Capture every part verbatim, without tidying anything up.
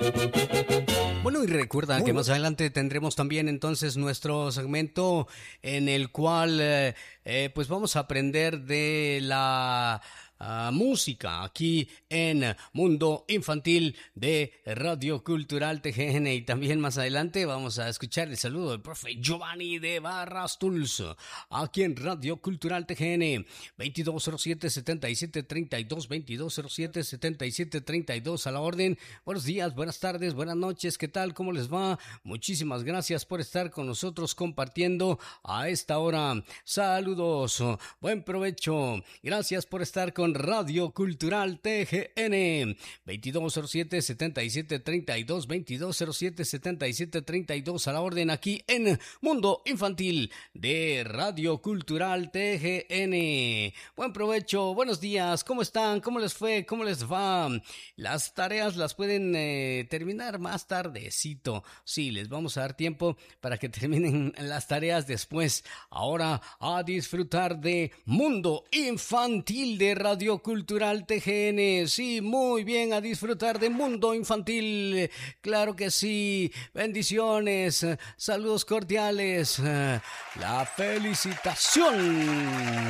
Bueno, y recuerda que más adelante tendremos también entonces nuestro segmento en el cual eh, eh, pues vamos a aprender de la uh, música aquí en Mundo Infantil de Radio Cultural T G N. Y también más adelante vamos a escuchar el saludo del profe Giovanni de Barras Tools aquí en Radio Cultural T G N. veintidós cero siete, setenta y siete treinta y dos, veintidós cero siete, setenta y siete treinta y dos a la orden. Buenos días, buenas tardes, buenas noches, ¿qué tal? ¿Cómo les va? Muchísimas gracias por estar con nosotros compartiendo a esta hora. Saludos, buen provecho. Gracias por estar con Radio Cultural T G N. veintidós cero siete, setenta y siete treinta y dos, veintidós cero siete, setenta y siete treinta y dos a la orden aquí en Mundo Infantil de Radio Cultural T G N. Buen provecho, buenos días, ¿cómo están? ¿Cómo les fue? ¿Cómo les va? Las tareas las pueden eh, terminar más tardecito. Sí, les vamos a dar tiempo para que terminen las tareas después. Ahora a disfrutar de Mundo Infantil de Radio Cultural T G N. Sí, muy bien, a disfrutar de Mundo Infantil. Claro que sí. Bendiciones, saludos cordiales. La felicitación.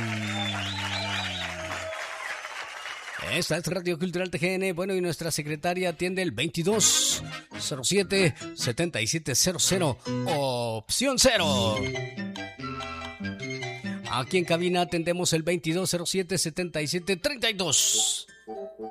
Esta es Radio Cultural T G N. Bueno, y nuestra secretaria atiende el veintidós cero siete, setenta y siete cero cero, opción cero. Aquí en cabina atendemos el veintidós cero siete, setenta y siete treinta y dos.